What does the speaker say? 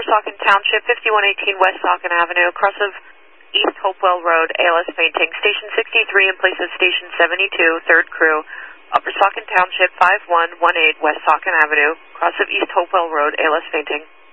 Saucon Township, 5118 West Saucon Avenue, cross of East Hopewell Road, ALS fainting. Station 63 in place of Station 72, third crew. Upper Saucon Township, 5118 West Saucon Avenue, cross of East Hopewell Road, ALS fainting.